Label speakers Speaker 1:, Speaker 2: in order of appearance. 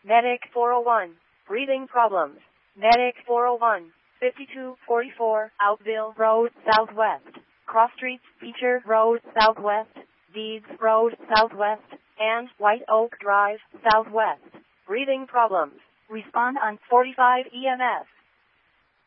Speaker 1: Medic 401. Breathing problems. Medic 401. 5244 Outville Road Southwest. Cross Streets Beecher Road Southwest. Deeds Road Southwest. And White Oak Drive Southwest. Breathing problems. Respond on 45 EMS.